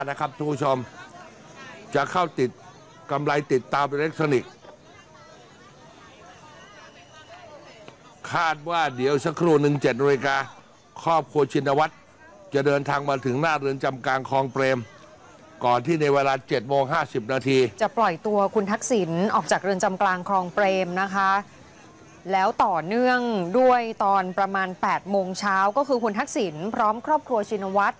นะครับทุกผู้ชมจะเข้าติดกำไรติดตามอิเล็กทรอนิกส์คาดว่าเดี๋ยวสักครู่1 7 นาฬิกาครอบครัวชินวัตรจะเดินทางมาถึงหน้าเรือนจำกลางคลองเปรมก่อนที่ในเวลา7:50 นาทีจะปล่อยตัวคุณทักษิณออกจากเรือนจำกลางคลองเปรมนะคะแล้วต่อเนื่องด้วยตอนประมาณ8 โมงเช้าก็คือคุณทักษิณพร้อมครอบครัวชินวัตร